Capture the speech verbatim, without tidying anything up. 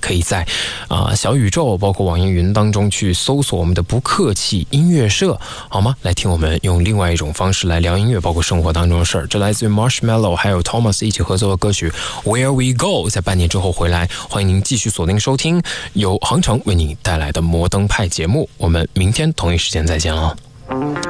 可以在啊、呃、小宇宙包括网易云当中去搜索我们的不客气音乐社，好吗？来听我们用另外一种方式来聊音乐，包括生活当中的事儿。这来自于 Marshmallow 还有 Thomas 一起合作的歌曲 Where We Go， 在半年之后回来，欢迎您继续锁定收听由航程为您带来的摩登派节目，我们明天同一时间再见了。